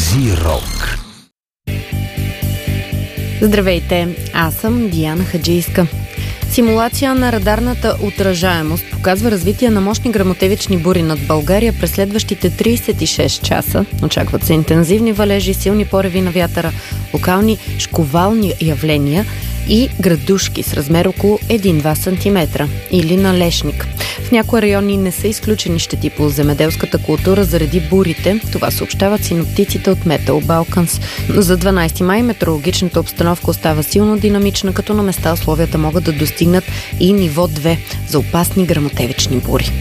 Козирог. Здравейте, аз съм Диана Хаджийска. Симулация на радарната отражаемост показва развитие на мощни гръмотевични бури над България през следващите 36 часа. Очакват се интензивни валежи, силни пореви на вятъра, локални шквални явления и градушки с размер около 1-2 см или налешник. В някои райони не са изключени щети по земеделската култура заради бурите. Това съобщават синоптиците от Meteor Balkans. За 12 май метеорологичната обстановка остава силно динамична, като на места условията могат да достигнат и ниво 2 за опасни гръмотевични бури.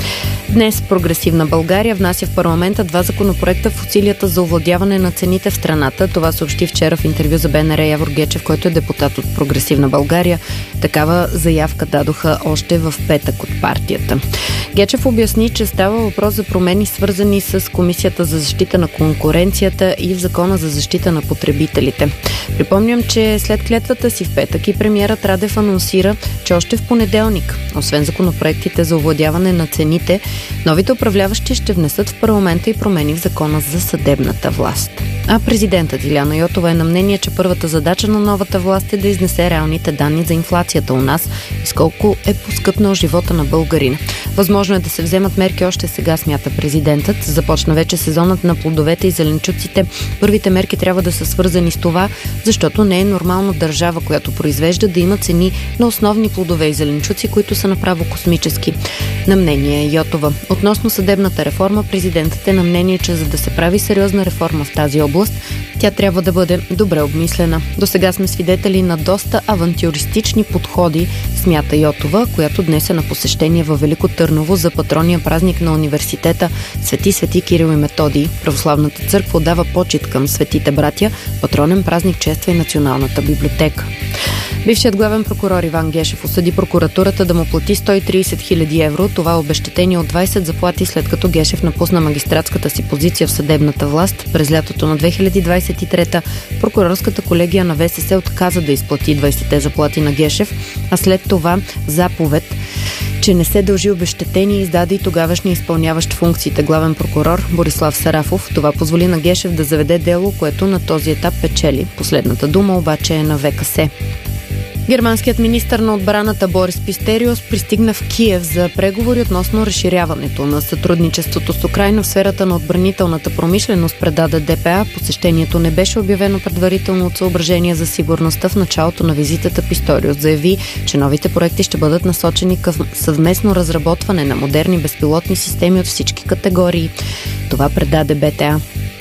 Днес Прогресивна България внася в парламента 2 законопроекта в усилията за овладяване на цените в страната. Това съобщи вчера в интервю за БНР Явор Гечев, който е депутат от Прогресивна България. Такава заявка дадоха още в петък от партията. Гечев обясни, че става въпрос за промени, свързани с Комисията за защита на конкуренцията и в Закона за защита на потребителите. Припомням, че след клетвата си в петък и премиерът Радев анонсира, че още в понеделник, освен законопроектите за овладяване на цените, новите управляващи ще внесат в парламента и промени в Закона за съдебната власт. А президентът Илияна Йотова е на мнение, че първата задача на новата власт е да изнесе реалните данни за инфлацията у нас и сколко е поскъпнал живота на българина. Възможно е да се вземат мерки още сега, смята президентът. Започна вече сезонът на плодовете и зеленчуците. Първите мерки трябва да са свързани с това, защото не е нормално държава, която произвежда, да има цени на основни плодове и зеленчуци, които са направо космически. На мнение Йотова. Относно съдебната реформа, президентът е на мнение, че за да се прави сериозна реформа в тази област, тя трябва да бъде добре обмислена. До сега сме свидетели на доста авантюристични подходи, смята Йотова, която днес е на посещение във Велико Търново за патронния празник на университета Свети Кирил и Методий. Православната църква отдава почит към светите братя, патронен празник чества и Националната библиотека. Бившият главен прокурор Иван Гешев осъди прокуратурата да му плати 130 000 евро. Това обезщетение от 20 заплати, след като Гешев напусна магистратската си позиция в съдебната власт. През лятото на 2023 прокурорската колегия на ВСС отказа да изплати 20-те заплати на Гешев, а след това заповед, че не се дължи обезщетение, издаде и тогавашния изпълняващ функциите главен прокурор Борислав Сарафов. Това позволи на Гешев да заведе дело, което на този етап печели. Последната дума обаче е на ВКС. Германският министър на отбраната Борис Пистериос пристигна в Киев за преговори относно разширяването на сътрудничеството с Украйна в сферата на отбранителната промишленост, предаде ДПА. Посещението не беше обявено предварително от съображения за сигурността. В началото на визитата Писториос заяви, че новите проекти ще бъдат насочени към съвместно разработване на модерни безпилотни системи от всички категории. Това предаде БТА.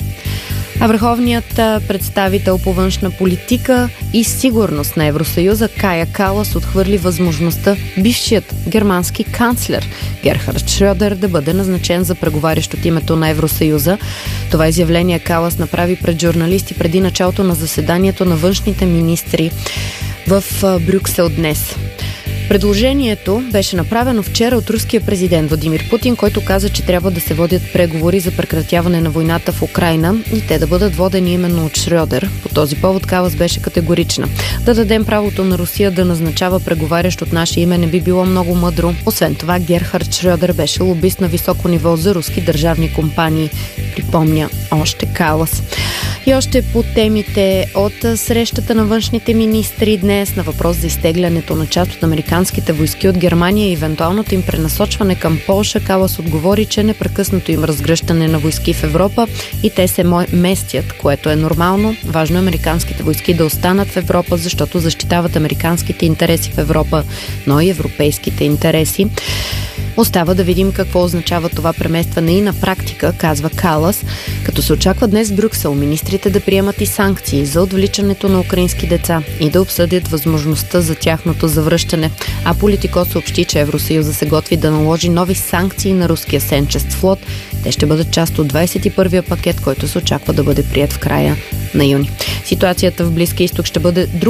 А върховният представител по външна политика и сигурност на Евросъюза Кая Калас отхвърли възможността бившият германски канцлер Герхард Шрьодер да бъде назначен за преговарящ от името на Евросъюза. Това изявление Калас направи пред журналисти преди началото на заседанието на външните министри в Брюксел днес. Предложението беше направено вчера от руския президент Владимир Путин, който каза, че трябва да се водят преговори за прекратяване на войната в Украйна и те да бъдат водени именно от Шрьодер. По този повод Калас беше категорична. Да дадем правото на Русия да назначава преговарящ от наше име не би било много мъдро. Освен това, Герхард Шрьодер беше лобист на високо ниво за руски държавни компании, припомня още Калас. И още по темите от срещата на външните министри днес на въпрос за изтеглянето на част от американските войски от Германия и евентуалното им пренасочване към Полша, Калас отговори, че непрекъснато им разгръщане на войски в Европа и те се местят, което е нормално. Важно е американските войски да останат в Европа, защото защитават американските интереси в Европа, но и европейските интереси. Остава да видим какво означава това преместване и на практика, казва Калас, като се очаква днес в Брюксел министрите да приемат и санкции за отвличането на украински деца и да обсъдят възможността за тяхното завръщане. А Политико съобщи, че Евросъюза се готви да наложи нови санкции на руския сенчест флот. Те ще бъдат част от 21-я пакет, който се очаква да бъде приет в края на юни. Ситуацията в Близкия изток ще бъде